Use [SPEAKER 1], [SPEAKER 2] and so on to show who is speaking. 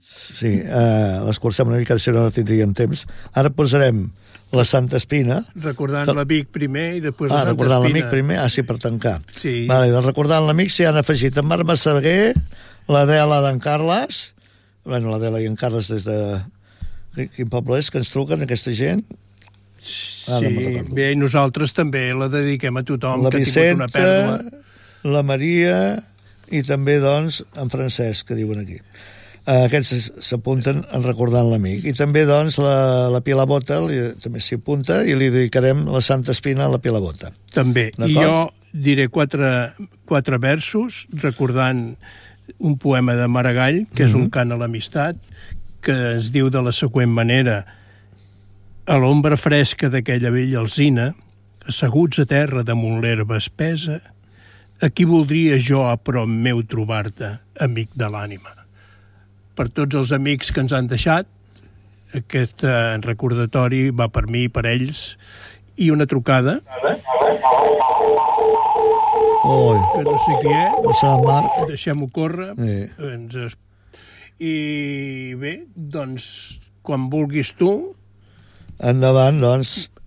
[SPEAKER 1] Sí, l'escurcem una mica, si no tindríem temps. Ara posarem la Santa Espina.
[SPEAKER 2] Recordant l'amic primer i després la Santa Espina.
[SPEAKER 1] Recordant l'amic primer, sí, per tancar.
[SPEAKER 2] Sí.
[SPEAKER 1] Vale, doncs recordant l'amic s'hi han afegit en Marc Massaguer, l'Adela d'en Carles, bueno, l'Adela i en Carles des de... Quin poble és que ens truquen aquesta gent?
[SPEAKER 2] Sí, bé, i nosaltres també la dediquem a tothom
[SPEAKER 1] la
[SPEAKER 2] que ha tingut una pèrdua.
[SPEAKER 1] La Maria i també, doncs, en Francesc, que diuen aquí. Aquests s'apunten en recordant l'amic. I també, doncs, la Pilar Bota també s'hi apunta i li dedicarem la Santa Espina a la Pilar Bota.
[SPEAKER 2] També. I jo diré quatre versos recordant un poema de Maragall, que és un cant a l'amistat, que es diu de la següent manera: a l'ombra fresca d'aquella vella alzina, asseguts a terra damunt l'herba espesa, aquí voldria jo a prop meu trobar-te, amic de l'ànima. Per tots els amics que ens han deixat, aquest recordatori va per mi i per ells, i una trucada, que no sé qui és, deixem-ho córrer, i bé, doncs, quan vulguis tu...
[SPEAKER 1] Endavant, doncs,